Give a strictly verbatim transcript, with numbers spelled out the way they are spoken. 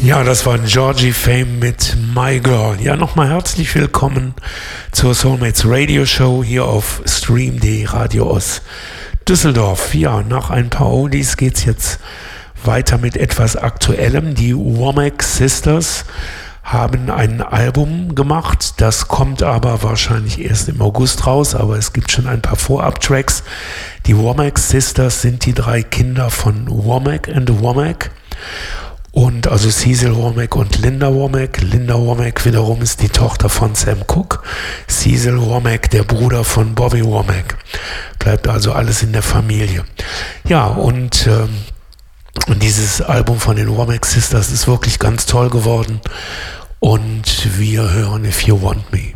Ja, das war Georgie Fame mit My Girl. Ja, nochmal herzlich willkommen zur Soulmates Radio Show hier auf Stream punkt de Radio aus Düsseldorf. Ja, nach ein paar Oldies geht's jetzt weiter mit etwas Aktuellem. Die Womack Sisters haben ein Album gemacht, das kommt aber wahrscheinlich erst im August raus, aber es gibt schon ein paar Vorab-Tracks. Die Womack Sisters sind die drei Kinder von Womack and Womack. Und also Cecil Womack und Linda Womack. Linda Womack wiederum ist die Tochter von Sam Cooke. Cecil Womack, der Bruder von Bobby Womack. Bleibt also alles in der Familie. Ja, und, ähm, und dieses Album von den Womack Sisters ist wirklich ganz toll geworden. Und wir hören If You Want Me.